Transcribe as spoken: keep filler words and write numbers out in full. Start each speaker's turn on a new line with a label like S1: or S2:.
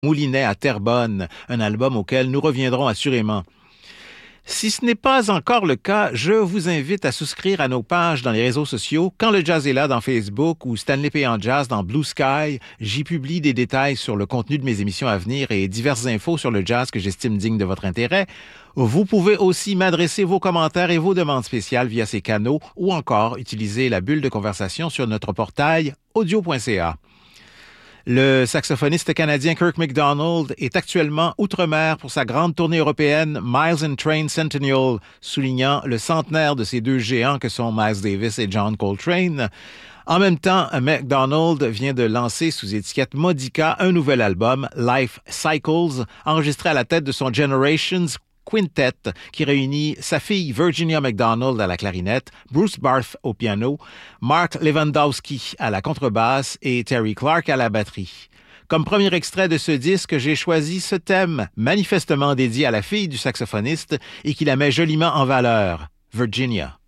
S1: Moulinet à Terrebonne, un album auquel nous reviendrons assurément. Si ce n'est pas encore le cas, je vous invite à souscrire à nos pages dans les réseaux sociaux. Quand le jazz est là dans Facebook ou Stanley P. en Jazz dans Blue Sky, j'y publie des détails sur le contenu de mes émissions à venir et diverses infos sur le jazz que j'estime digne de votre intérêt. Vous pouvez aussi m'adresser vos commentaires et vos demandes spéciales via ces canaux ou encore utiliser la bulle de conversation sur notre portail audio point c a. Le saxophoniste canadien Kirk MacDonald est actuellement outre-mer pour sa grande tournée européenne Miles and Train Centennial, soulignant le centenaire de ces deux géants que sont Miles Davis et John Coltrane. En même temps, MacDonald vient de lancer sous étiquette Modica un nouvel album, Life Cycles, enregistré à la tête de son Generations Quintet, qui réunit sa fille Virginia MacDonald à la clarinette, Bruce Barth au piano, Mark Lewandowski à la contrebasse et Terry Clark à la batterie. Comme premier extrait de ce disque, j'ai choisi ce thème, manifestement dédié à la fille du saxophoniste et qui la met joliment en valeur, Virginia.